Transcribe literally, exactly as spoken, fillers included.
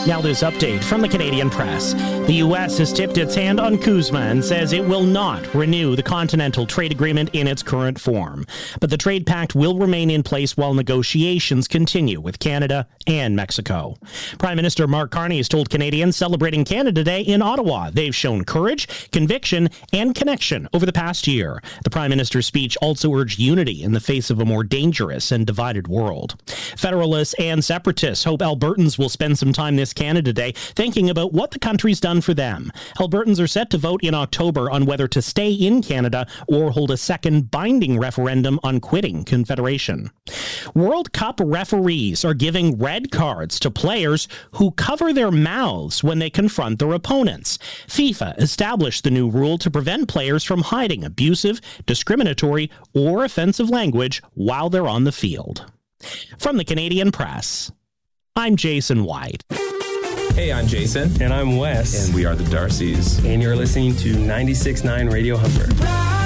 Now this update from the Canadian Press. The U S has tipped its hand on CUSMA and says it will not renew the Continental Trade Agreement in its current form. But the trade pact will remain in place while negotiations continue with Canada and Mexico. Prime Minister Mark Carney has told Canadians celebrating Canada Day in Ottawa they've shown courage, conviction, and connection over the past year. The Prime Minister's speech also urged unity in the face of a more dangerous and divided world. Federalists and separatists hope Albertans will spend some time this Canada Day thinking about what the country's done for them. Albertans are set to vote in October on whether to stay in Canada or hold a second binding referendum on quitting Confederation. World Cup referees are giving red cards to players who cover their mouths when they confront their opponents. FIFA established the new rule to prevent players from hiding abusive, discriminatory, or offensive language while they're on the field. From the Canadian Press, I'm Jason White. Hey, I'm Jason. And I'm Wes. And we are the Darcys. And you're listening to ninety-six point nine Radio Humber.